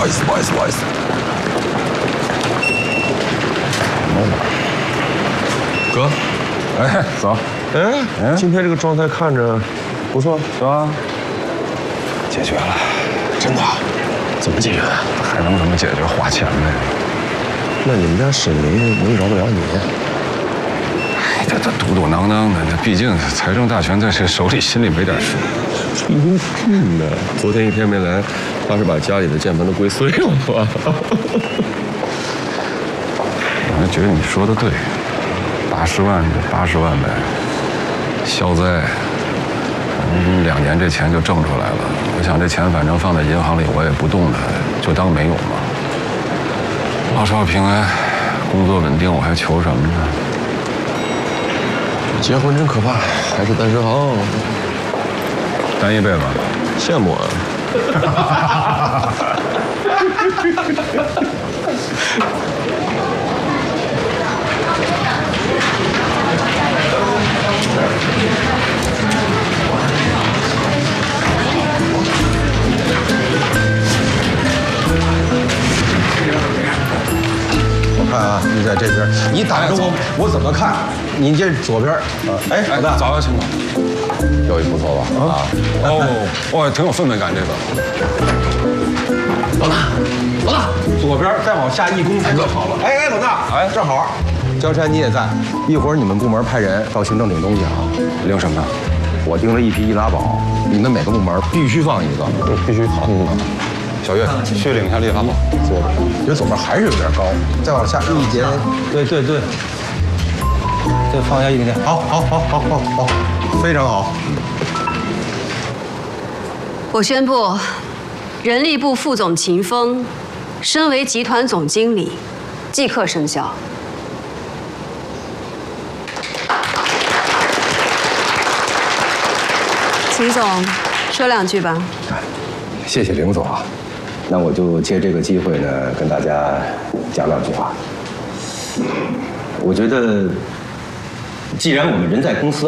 好意思，不好意思，不好意思。哥，哎，走。 哎，今天这个状态看着不错， 是吧？解决了， 真的？怎么解决？ 还能怎么解决？花钱呗。 那你们家沈林能饶得了你？ 哎，这嘟嘟囔囔的，那毕竟财政大权在谁手里，心里没点数。 吹牛屁呢！昨天一天没来，他是把家里的键盘都跪碎了吧？ 我还觉得你说的对，80万就80万呗，消灾。2年这钱就挣出来了。我想这钱反正放在银行里，我也不动它，就当没有嘛。老少平安，工作稳定，我还求什么呢？ 结婚真可怕，还是单身好。 单一辈子， 羡慕啊！我看啊，你在这边，你挡着我怎么看？你这左边啊，哎，老大， 早请早。 表现不错吧？啊， 哦，挺有氛围感这个。 老大，左边再往下1公分就好了。哎，老大，哎，正好，江山你也在，一会儿你们部门派人到行政领东西啊。 领什么？ 我订了一批易拉宝，你们每个部门必须放一个，必须放。 小月，去领一下易拉宝。 左边，觉得左边还是有点高，再往下一点。对，再放下一点点。好，非常好。 我宣布，人力部副总秦风升为集团总经理，即刻生效。秦总，说2句吧。 谢谢林总啊，那我就借这个机会呢，跟大家讲2句话。我觉得，既然我们人在公司